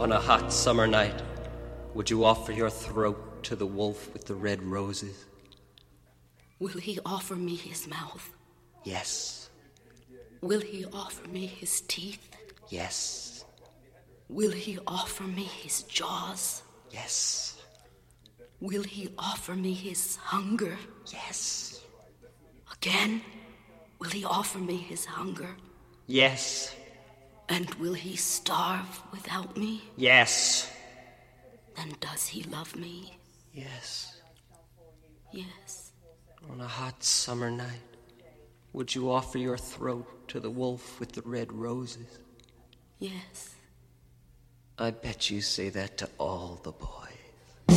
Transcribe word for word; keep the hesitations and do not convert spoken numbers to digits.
on a hot summer night, would you offer your throat to the wolf with the red roses? Will he offer me his mouth? Yes. Will he offer me his teeth? Yes. Will he offer me his jaws? Yes. Will he offer me his hunger? Yes. Again, will he offer me his hunger? Yes. And will he starve without me? Yes. Then does he love me? Yes. Yes. On a hot summer night, would you offer your throat to the wolf with the red roses? Yes. I bet you say that to all the boys.